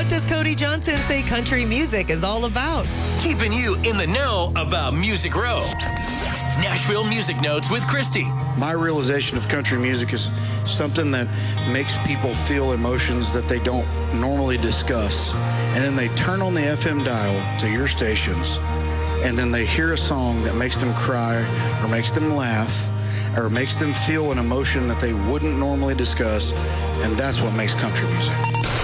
does Cody Johnson say country music is all about? Keeping you in the know about Music Row. Nashville Music Notes with Christy. My realization of country music is something that makes people feel emotions that they don't normally discuss. And then they turn on the FM dial to your stations, and then they hear a song that makes them cry or makes them laugh or makes them feel an emotion that they wouldn't normally discuss. And that's what makes country music.